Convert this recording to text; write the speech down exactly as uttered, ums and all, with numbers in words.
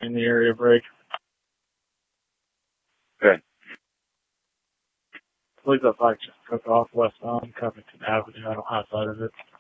in the area break. Good. I believe that bike just took off west on Covington Avenue. I don't have sight of it.